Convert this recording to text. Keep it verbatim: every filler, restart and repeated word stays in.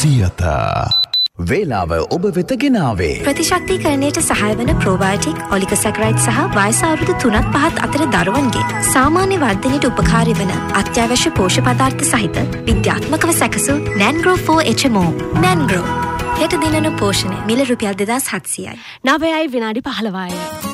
සියත වේලාව ඔබ වෙත ගෙනාවේ ප්‍රතිශක්තිකරණයට සහාය වන ප්‍රෝබයෝටික් ඔලිගොසැකරයිඩ් සහ වයස අවුරුදු තුනත් පහත් අතර දරුවන්ගේ සාමාන්‍ය වර්ධනයට උපකාරී වන අත්‍යවශ්‍ය පෝෂ්‍ය පදාර්ථ සහිත විද්‍යාත්මකව සැකසූ නැන්ග්‍රෝ ෆෝර් එච් එම් ඕ. නැන්ග්‍රෝ හෙට දිනන පෝෂණය මිල රුපියල් දෙදාස් හත්සියයි. නවයයි විනාඩි පහළවයි.